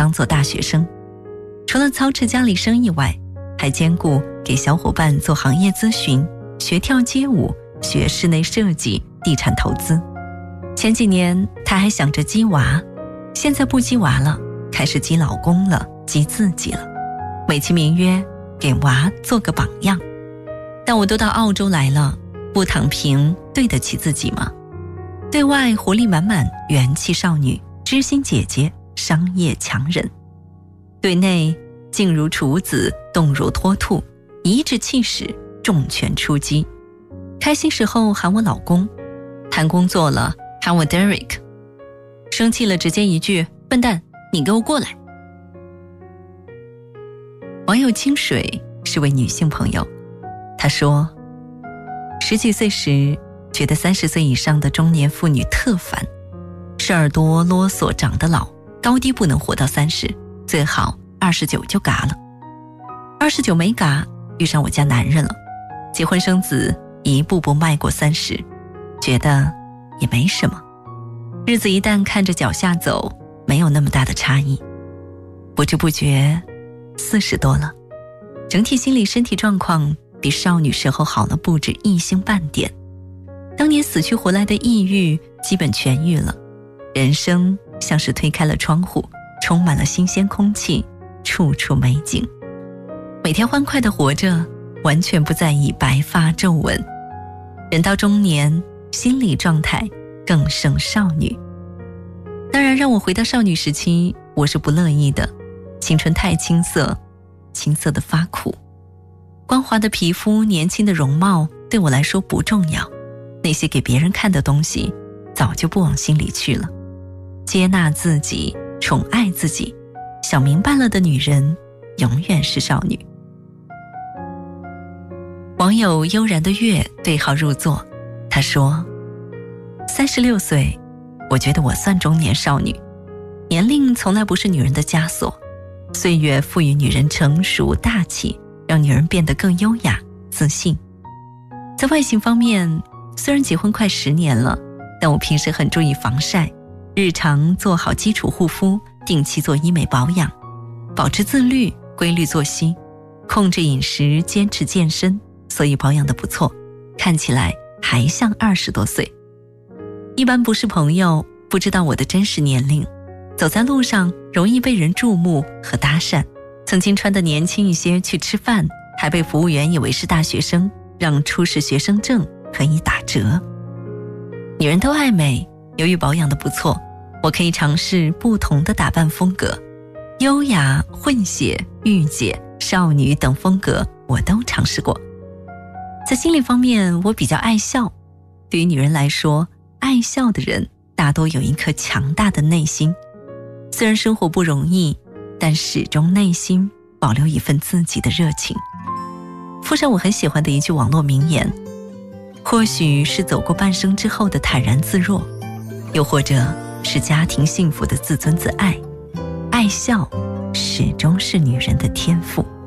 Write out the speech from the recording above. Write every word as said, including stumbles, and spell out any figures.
当作大学生，除了操持家里生意外，还兼顾给小伙伴做行业咨询，学跳街舞，学室内设计，地产投资。前几年她还想着鸡娃，现在不鸡娃了，开始鸡老公了，鸡自己了，美其名曰给娃做个榜样。但我都到澳洲来了，不躺平对得起自己吗？对外活力满满，元气少女，知心姐姐，商业强人；对内静如处子，动如脱兔，颐指气使，重拳出击。开心时候喊我老公，谈工作了喊我 Derek， 生气了直接一句笨蛋，你给我过来。网友清水是位女性朋友，她说十几岁时觉得三十岁以上的中年妇女特烦，事儿多啰嗦长得老，高低不能活到三十，最好二十九就嘎了。二十九没嘎，遇上我家男人了，结婚生子一步步迈过三十，觉得也没什么，日子一旦看着脚下走，没有那么大的差异。不知不觉四十多了，整体心理身体状况比少女时候好了不止一星半点。当年死去活来的抑郁基本痊愈了，人生像是推开了窗户，充满了新鲜空气，处处美景。每天欢快地活着，完全不在意白发皱纹。人到中年，心理状态更胜少女。当然让我回到少女时期，我是不乐意的。青春太青涩，青涩的发苦。光滑的皮肤，年轻的容貌对我来说不重要，那些给别人看的东西早就不往心里去了。接纳自己，宠爱自己，想明白了的女人永远是少女。网友悠然的月对号入座，他说三十六岁，我觉得我算中年少女。年龄从来不是女人的枷锁，岁月赋予女人成熟大气，让女人变得更优雅自信。在外形方面，虽然结婚快十年了，但我平时很注意防晒，日常做好基础护肤，定期做医美保养，保持自律，规律作息，控制饮食，坚持健身，所以保养得不错，看起来还像二十多岁。一般不是朋友，不知道我的真实年龄，走在路上容易被人注目和搭讪。曾经穿得年轻一些去吃饭，还被服务员以为是大学生，让出示学生证可以打折。女人都爱美，由于保养得不错，我可以尝试不同的打扮风格，优雅、混血、御姐、少女等风格我都尝试过。在心理方面，我比较爱笑。对于女人来说，爱笑的人大多有一颗强大的内心。虽然生活不容易，但始终内心保留一份自己的热情。附上我很喜欢的一句网络名言，或许是走过半生之后的坦然自若，又或者是家庭幸福的自尊自爱，爱笑始终是女人的天赋。